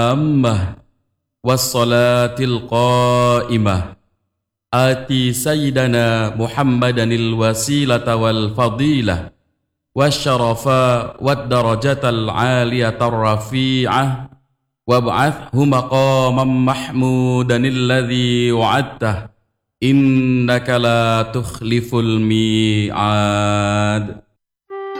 التامة والصلاة القائمة آتي سيدنا محمدا الوسيلة والفضيلة والشرفاء والدرجة العالية الرفيعة وابعثه مقاما محمودا الذي وعدته إنك لا تخلف الميعاد.